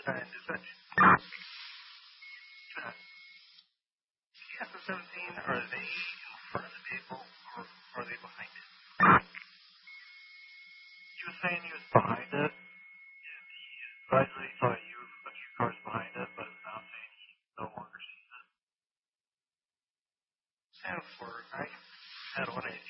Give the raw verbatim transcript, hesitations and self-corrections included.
And is that uh, C S seventeen? Are they in front of the vehicle or are they behind it? He was saying he was behind it. And he advisedly saw you a few cars behind it, but is now saying he no longer sees it. And for I had one eighty.